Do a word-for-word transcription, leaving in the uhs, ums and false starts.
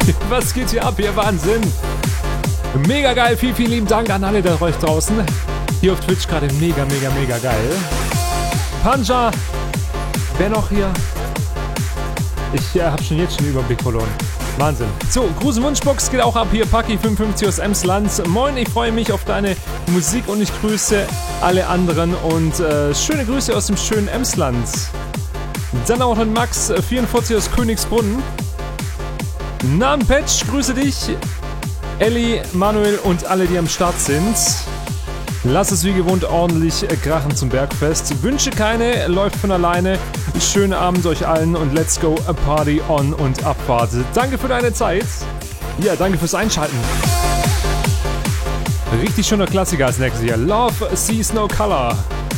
Was geht hier ab? Hier Wahnsinn. Mega geil. Vielen, vielen lieben Dank an alle da euch draußen. Hier auf Twitch gerade mega, mega, mega geil. Panja. Wer noch hier? Ich äh, hab schon jetzt schon den Überblick verloren. Wahnsinn. So, Gruß und Wunschbox geht auch ab hier. Paki fünfundfünfzig aus Emsland. Moin, ich freue mich auf deine Musik und ich grüße alle anderen und äh, schöne Grüße aus dem schönen Emsland. Dann auch noch Max vierundvierzig aus Königsbrunn. Namen Patch, grüße dich. Elli, Manuel und alle, die am Start sind. Lass es wie gewohnt ordentlich krachen zum Bergfest. Wünsche keine, läuft von alleine. Schönen Abend euch allen und let's go a party on und Abfahrt. Danke für deine Zeit. Ja, danke fürs Einschalten. Richtig schöner Klassiker als nächstes hier. Love Sees No Color.